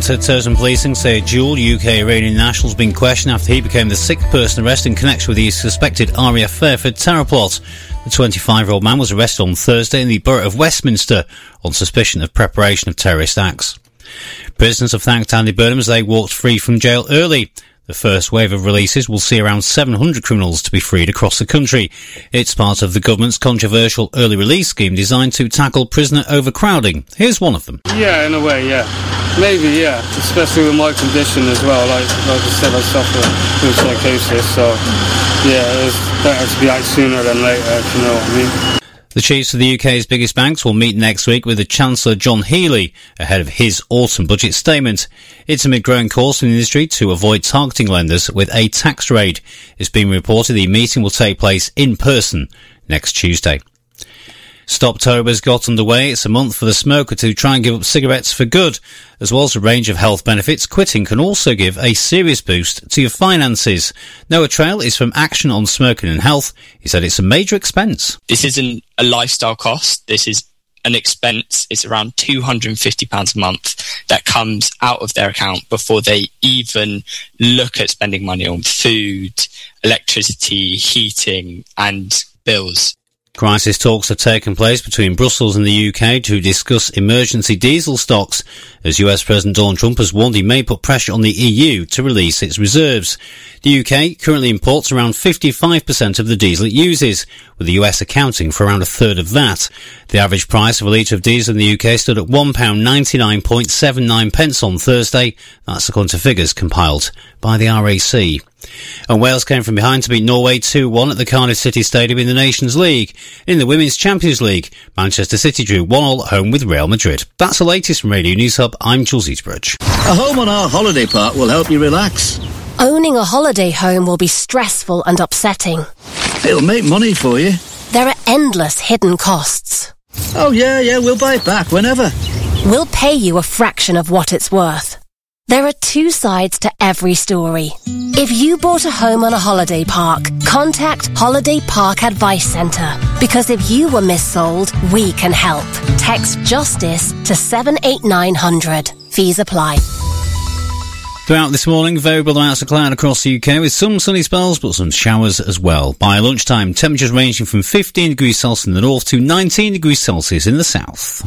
Counter-terrorism policing say a dual UK-Iranian national has been questioned after he became the sixth person arrested in connection with the suspected RAF Fairford terror plot. The 25-year-old man was arrested on Thursday in the borough of Westminster on suspicion of preparation of terrorist acts. Prisoners have thanked Andy Burnham as they walked free from jail early. The first wave of releases will see around 700 criminals to be freed across the country. It's part of the government's controversial early release scheme designed to tackle prisoner overcrowding. Here's one of them. Yeah, in a way, yeah. Maybe, yeah. Especially with my condition as well. Like I said, I suffer from psychosis, so yeah, it's better to be out sooner than later, if you know what I mean. The chiefs of the UK's biggest banks will meet next week with the Chancellor John Healey ahead of his autumn budget statement. It's amid growing calls from the industry to avoid targeting lenders with a tax raid. It's been reported the meeting will take place in person next Tuesday. Stoptober's got underway. It's a month for the smoker to try and give up cigarettes for good. As well as a range of health benefits, quitting can also give a serious boost to your finances. Noah Trail is from Action on Smoking and Health. He said it's a major expense. This isn't a lifestyle cost. This is an expense. It's around £250 a month that comes out of their account before they even look at spending money on food, electricity, heating and bills. Crisis talks have taken place between Brussels and the UK to discuss emergency diesel stocks, as US President Donald Trump has warned he may put pressure on the EU to release its reserves. The UK currently imports around 55% of the diesel it uses, with the US accounting for around a third of that. The average price of a litre of diesel in the UK stood at £1.99.79 on Thursday. That's according to figures compiled by the RAC. And Wales came from behind to beat Norway 2-1 at the Cardiff City Stadium in the Nations League. In the Women's Champions League, Manchester City drew 1-1 at home with Real Madrid. That's the latest from Radio News Hub. I'm Jules Eastbridge. A home on our holiday park will help you relax. Owning a holiday home will be stressful and upsetting. It'll make money for you. There are endless hidden costs. Oh yeah, we'll buy it back whenever. We'll pay you a fraction of what it's worth. There are two sides to every story. If you bought a home on a holiday park, contact Holiday Park Advice Centre. Because if you were missold, we can help. Text JUSTICE to 78900. Fees apply. Throughout this morning, variable amounts of cloud across the UK with some sunny spells but some showers as well. By lunchtime, temperatures ranging from 15 degrees Celsius in the north to 19 degrees Celsius in the south.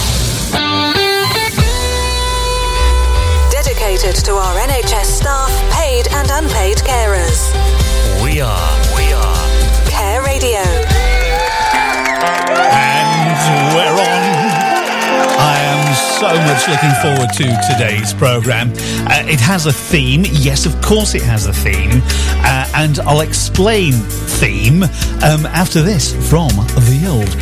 To our NHS staff, paid and unpaid carers. We are Care Radio. And we're on. I am so much looking forward to today's programme. It has a theme. Yes, of course it has a theme. And I'll explain theme after this from the old